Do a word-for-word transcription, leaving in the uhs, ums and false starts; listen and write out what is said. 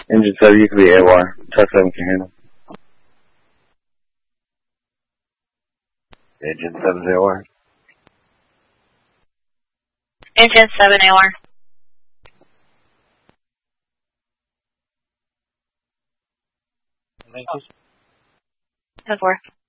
Engine seven, you can be A W R. Truck seven can handle. Engine seven, A W R. Engine seven, A W R. ten four.